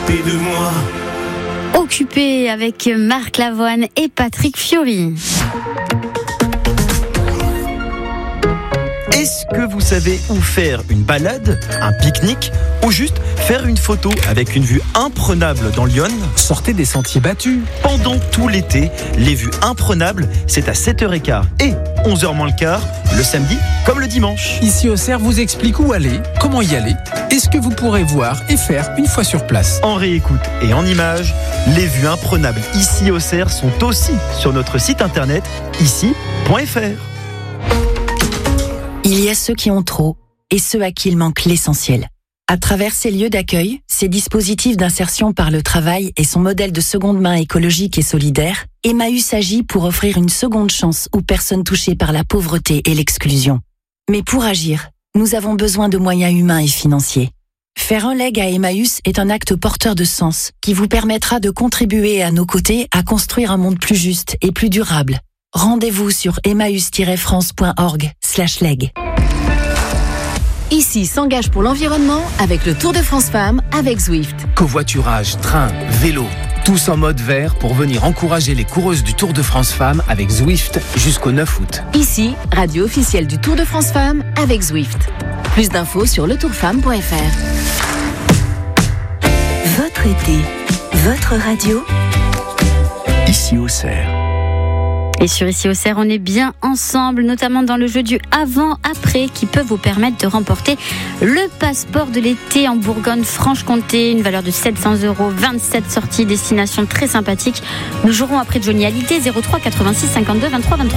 occupé de moi. Occupé avec Marc Lavoine et Patrick Fiori. Est-ce que vous savez où faire une balade, un pique-nique ou juste faire une photo avec une vue imprenable dans l'Yonne ? Sortez des sentiers battus. Pendant tout l'été, les vues imprenables, c'est à 7h15 et 11h moins le quart, le samedi comme le dimanche. Ici au Cerf vous explique où aller, comment y aller et ce que vous pourrez voir et faire une fois sur place. En réécoute et en images, les vues imprenables ici au Cerf sont aussi sur notre site internet ici.fr. Il y a ceux qui ont trop et ceux à qui il manque l'essentiel. À travers ces lieux d'accueil, ces dispositifs d'insertion par le travail et son modèle de seconde main écologique et solidaire, Emmaüs agit pour offrir une seconde chance aux personnes touchées par la pauvreté et l'exclusion. Mais pour agir, nous avons besoin de moyens humains et financiers. Faire un leg à Emmaüs est un acte porteur de sens qui vous permettra de contribuer à nos côtés à construire un monde plus juste et plus durable. Rendez-vous sur emmaüs-france.org/leg. Ici s'engage pour l'environnement avec le Tour de France Femmes avec Zwift. Covoiturage, train, vélo, tous en mode vert pour venir encourager les coureuses du Tour de France Femmes avec Zwift jusqu'au 9 août. Ici, radio officielle du Tour de France Femmes avec Zwift. Plus d'infos sur letourfemme.fr. Votre été, votre radio. Ici au Cerf. Et sur Ici au Cerf, on est bien ensemble, notamment dans le jeu du avant-après qui peut vous permettre de remporter le passeport de l'été en Bourgogne-Franche-Comté, une valeur de 700 €, 27 sorties, destination très sympathique. Nous jouerons après Johnny Hallyday, 03 86 52 23 23.